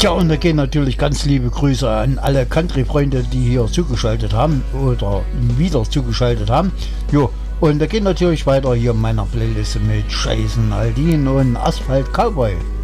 Tja, und da gehen natürlich ganz liebe Grüße an alle Country-Freunde, die hier zugeschaltet haben oder wieder zugeschaltet haben. Jo, und da geht natürlich weiter hier in meiner Playlist mit Jason Aldean und Asphalt Cowboy.